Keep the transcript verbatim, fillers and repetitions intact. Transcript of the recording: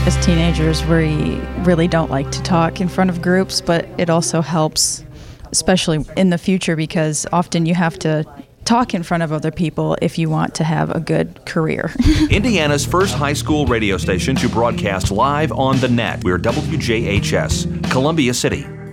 As teenagers, we really don't like to talk in front of groups, but it also helps, especially in the future, because often you have to talk in front of other people if you want to have a good career. Indiana's first high school radio station to broadcast live on the net. We're W J H S, Columbia City.